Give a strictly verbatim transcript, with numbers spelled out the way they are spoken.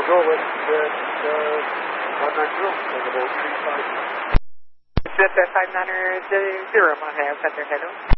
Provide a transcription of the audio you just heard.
I'll go with uh, one nine zero, about three five. Just five nine zero, Montana Center, hello.